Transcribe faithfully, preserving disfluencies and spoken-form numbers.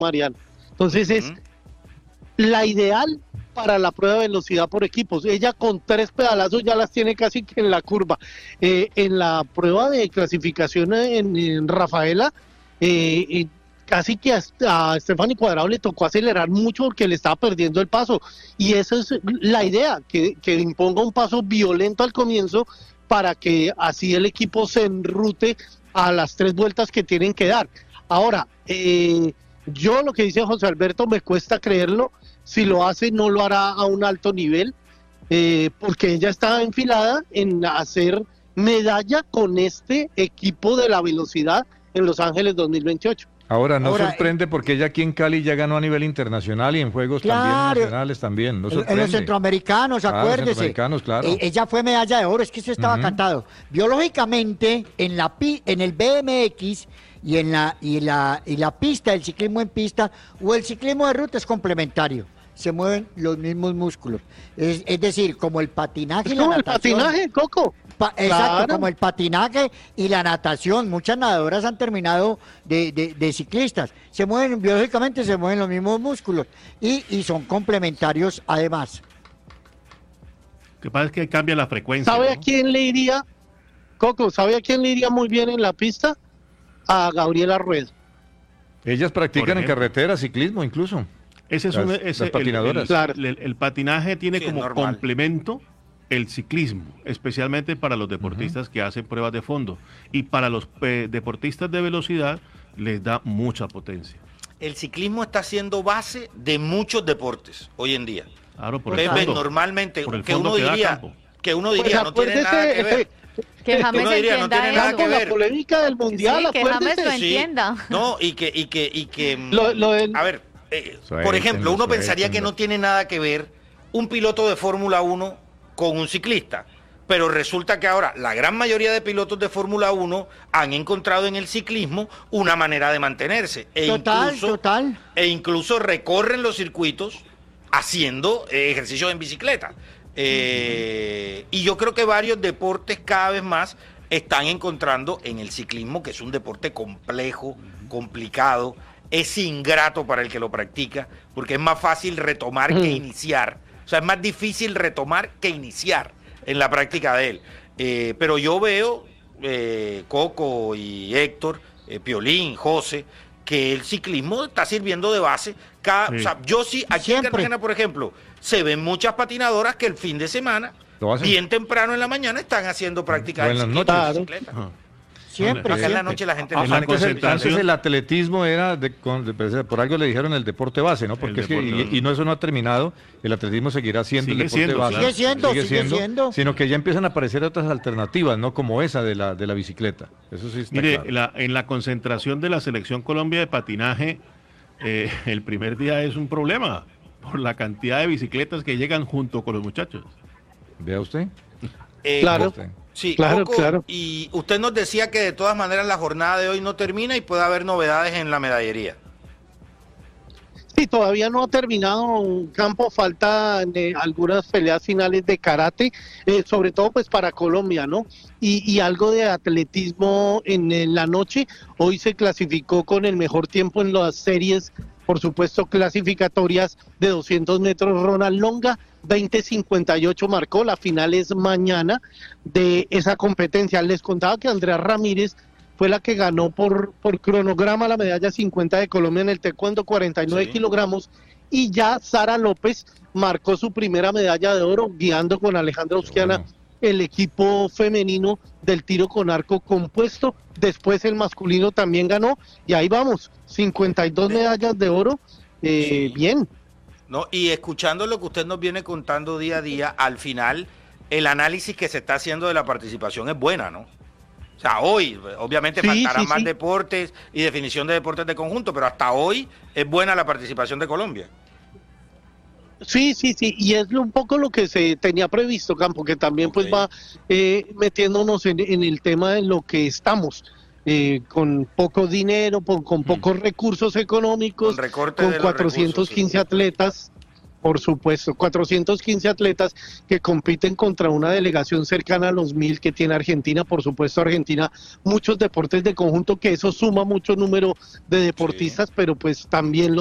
Mariano. Entonces uh-huh. es la ideal para la prueba de velocidad por equipos. Ella con tres pedalazos ya las tiene casi que en la curva. Eh, en la prueba de clasificación en, en Rafaela, eh, eh, casi que a, a Stephanie Cuadrado le tocó acelerar mucho porque le estaba perdiendo el paso. Y esa es la idea, que, que imponga un paso violento al comienzo para que así el equipo se enrute a las tres vueltas que tienen que dar. Ahora, eh, yo lo que dice José Alberto me cuesta creerlo. Si lo hace, no lo hará a un alto nivel, eh, porque ella está enfilada en hacer medalla con este equipo de la velocidad en Los Ángeles dos mil veintiocho. Ahora, no Ahora, sorprende porque ella aquí en Cali ya ganó a nivel internacional y en juegos claro, también nacionales también. No sorprende. En los centroamericanos, claro, acuérdese. Los centroamericanos, claro. Eh, ella fue medalla de oro, es que eso estaba uh-huh. cantado. Biológicamente, en la pi, en el B M X y en la y la y la pista, el ciclismo en pista o el ciclismo de ruta es complementario. Se mueven los mismos músculos. Es, es decir, como el patinaje y la como natación. el patinaje, Coco. Pa, exacto, claro. como el patinaje y la natación. Muchas nadadoras han terminado de, de, de ciclistas. Se mueven, biológicamente se mueven los mismos músculos y, y son complementarios además. Lo que pasa es que cambia la frecuencia. ¿Sabe ¿no? a quién le iría, Coco, sabe a quién le iría muy bien en la pista? A Gabriela Rueda. Ellas practican en carretera, ciclismo incluso. Ese es las, un, ese, las patinadoras. El, el, el, el patinaje tiene sí, como normal. complemento el ciclismo, especialmente para los deportistas uh-huh. que hacen pruebas de fondo. Y para los eh, deportistas de velocidad les da mucha potencia. El ciclismo está siendo base de muchos deportes hoy en día. Claro, por Ustedes el fondo, ven normalmente por el que fondo uno que diría que uno diría pues no tiene nada que ver. Que James uno diría, no entienda tiene nada eso. que ver. La polémica del mundial, sí, que James lo Sí, entienda. no, y que y que y que lo, lo del... a ver, eh, Suéltenlo, por ejemplo, uno suéltenlo. pensaría que no tiene nada que ver un piloto de Fórmula uno con un ciclista. Pero resulta que ahora la gran mayoría de pilotos de Fórmula uno han encontrado en el ciclismo una manera de mantenerse. E total, incluso, total. E incluso recorren los circuitos haciendo eh, ejercicios en bicicleta. Eh, y yo creo que varios deportes cada vez más están encontrando en el ciclismo, que es un deporte complejo, complicado, es ingrato para el que lo practica, porque es más fácil retomar que iniciar. O sea, es más difícil retomar que iniciar en la práctica de él. Eh, pero yo veo, eh, Coco y Héctor, eh, Piolín, José, que el ciclismo está sirviendo de base. Cada, sí. O sea, yo sí, aquí Siempre. en Cartagena, por ejemplo, se ven muchas patinadoras que el fin de semana, bien temprano en la mañana, están haciendo prácticas de bicicleta. Ajá. Siempre, Acá en la noche la gente no antes, el, antes el atletismo era, de, con, de, por algo le dijeron el deporte base, ¿no? Porque es que, y, y no, eso no ha terminado, el atletismo seguirá siendo sigue el deporte siendo, base. Claro. Sigue siendo, sigue sigue siendo, siendo. Sino que ya empiezan a aparecer otras alternativas, ¿no? Como esa de la, de la bicicleta. Eso sí está Mire, claro. la, en la concentración de la Selección Colombia de patinaje, eh, el primer día es un problema, por la cantidad de bicicletas que llegan junto con los muchachos. ¿Vea usted? Eh, claro. Sí, claro, Coco, claro. Y usted nos decía que de todas maneras la jornada de hoy no termina y puede haber novedades en la medallería. Sí, todavía no ha terminado un campo, falta de algunas peleas finales de karate, eh, sobre todo pues para Colombia, ¿no? Y, y algo de atletismo en, en la noche. Hoy se clasificó con el mejor tiempo en las series, por supuesto, clasificatorias de doscientos metros. Ronald Longa, veinte cincuenta y ocho marcó. La final es mañana de esa competencia. Les contaba que Andrea Ramírez fue la que ganó por, por cronograma la medalla cincuenta de Colombia en el taekwondo, cuarenta y nueve sí. kilogramos, y ya Sara López marcó su primera medalla de oro, guiando con Alejandra Usquiana bueno. el equipo femenino del tiro con arco compuesto. Después el masculino también ganó, y ahí vamos, cincuenta y dos medallas de oro, eh, sí. bien. No, y escuchando lo que usted nos viene contando día a día, al final el análisis que se está haciendo de la participación es buena, ¿no? O sea, hoy, obviamente sí, faltarán sí, más sí. deportes y definición de deportes de conjunto, pero hasta hoy es buena la participación de Colombia. Sí, sí, sí, y es un poco lo que se tenía previsto, Campo, que también okay. pues va eh, metiéndonos en, en el tema de lo que estamos, eh, con poco dinero, con, con pocos mm. recursos económicos, con, con cuatrocientos quince recursos, sí. atletas, Por supuesto, cuatrocientos quince atletas que compiten contra una delegación cercana a los mil que tiene Argentina. Por supuesto, Argentina, muchos deportes de conjunto, que eso suma mucho número de deportistas, sí. pero pues también los